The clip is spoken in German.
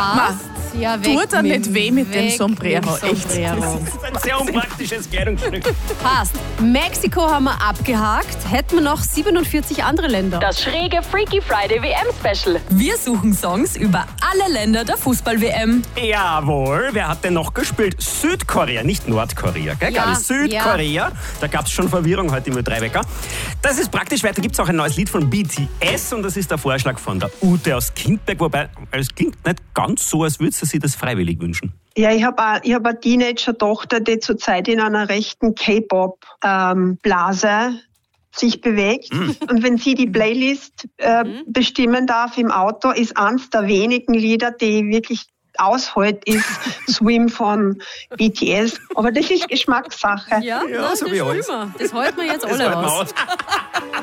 Passt. Ja, Tut er nicht weh mit dem Sombrero. Echt. Das ist ein sehr unpraktisches Kleidungsstück. Passt. Mexiko haben wir abgehakt. Hätten wir noch 47 andere Länder. Das schräge Freaky Friday WM-Special. Wir suchen Songs über alle Länder der Fußball-WM. Jawohl, wer hat denn noch gespielt? Südkorea, nicht Nordkorea, gell? Ja, Südkorea. Da gab es schon Verwirrung heute im Ö3-Wecker. Das ist praktisch, weil da gibt es auch ein neues Lied von BTS und das ist der Vorschlag von der Ute aus Kindberg, wobei es klingt nicht ganz so, als würde sie sich das freiwillig wünschen. Ja, ich hab eine Teenager-Tochter, die zurzeit in einer rechten K-Pop-Blase sich bewegt. Und wenn sie die Playlist bestimmen darf im Auto, ist eins der wenigen Lieder, die wirklich aushält, ist Swim von BTS. Aber das ist Geschmackssache. Ja, so wie alles. Das halten wir jetzt alle aus.